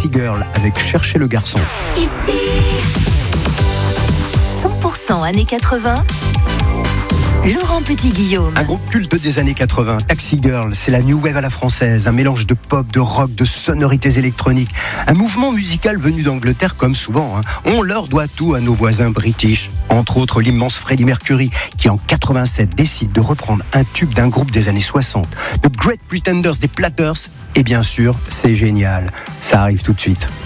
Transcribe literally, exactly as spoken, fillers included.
Taxi Girl avec Chercher le garçon. Ici, cent pour cent années quatre-vingts. Laurent Petit-Guillaume. Un groupe culte des années quatre-vingts, Taxi Girl, c'est la new wave à la française, un mélange de pop, de rock, de sonorités électroniques. Un mouvement musical venu d'Angleterre comme souvent. Hein. On leur doit tout à nos voisins british. Entre autres l'immense Freddie Mercury, qui en quatre-vingt-sept décide de reprendre un tube d'un groupe des années soixante. The Great Pretenders des Platters. Et bien sûr, c'est génial. Ça arrive tout de suite.